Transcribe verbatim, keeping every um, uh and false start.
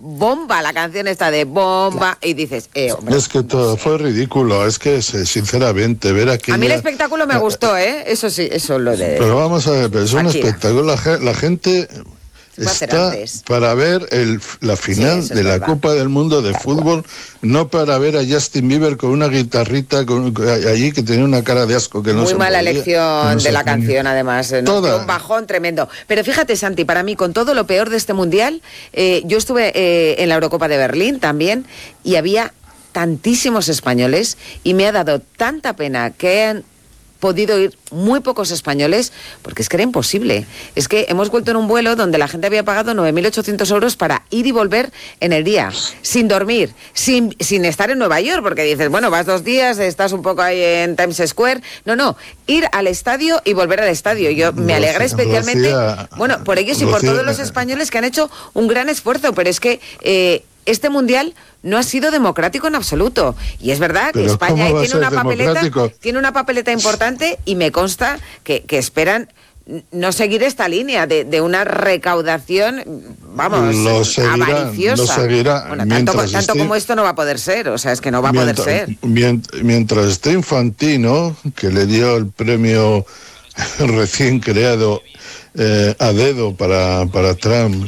bomba, la canción está de bomba, y dices, eh, hombre, Es que todo no sé. fue ridículo, es que sinceramente ver aquella... A mí el espectáculo me gustó, ¿eh? Eso sí, eso es lo de... Pero vamos a ver, pero es un Shakira. espectáculo, la, ge- la gente Se puede hacer está antes. para ver el, la final eso es de la verdad. Copa del Mundo de fútbol, no para ver a Justin Bieber con una guitarrita con, allí que tenía una cara de asco que no Muy se mala movía, elección que no de se la ponía. canción, además. Nos Toda. dio un bajón tremendo. Pero fíjate, Santi, para mí, con todo lo peor de este Mundial, eh, yo estuve eh, en la Eurocopa de Berlín también, y había tantísimos españoles, y me ha dado tanta pena que han podido ir muy pocos españoles, porque es que era imposible. Es que hemos vuelto en un vuelo donde la gente había pagado nueve mil ochocientos euros para ir y volver en el día, sin dormir, sin, sin estar en Nueva York, porque dices, bueno, vas dos días, estás un poco ahí en Times Square. No, no, ir al estadio y volver al estadio. Yo me alegré especialmente, Lucía, bueno, por ellos y por Lucía, todos los españoles que han hecho un gran esfuerzo, pero es que eh, este Mundial no ha sido democrático en absoluto. Y es verdad que Pero España ahí ¿cómo va a tiene una ser papeleta, democrático? tiene una papeleta importante, y me consta que, que esperan no seguir esta línea de, de una recaudación, vamos, Lo seguirán, avariciosa. lo seguirán. Bueno, tanto, Mientras tanto esté- como esto no va a poder ser, o sea, es que no va a mientras, poder ser. mient- mientras esté Infantino, que le dio el premio recién creado eh, a dedo para, para Trump,